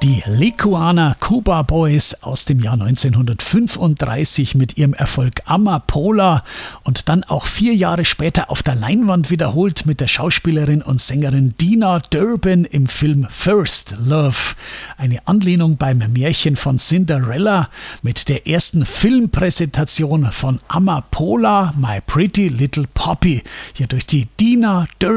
Die Lekuaner Cuba Boys aus dem Jahr 1935 mit ihrem Erfolg Amapola und dann auch 4 Jahre später auf der Leinwand wiederholt mit der Schauspielerin und Sängerin Dina Durbin im Film First Love. Eine Anlehnung beim Märchen von Cinderella mit der ersten Filmpräsentation von Amapola, My Pretty Little Poppy, hier durch die Dina Durbin